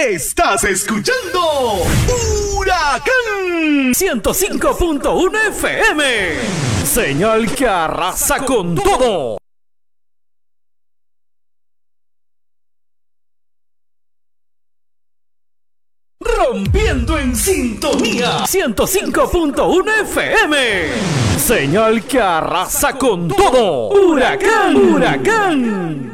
Estás escuchando Huracán 105.1 FM. Señal que arrasa con todo. Rompiendo en sintonía 105.1 FM. Señal que arrasa con todo. Huracán, huracán.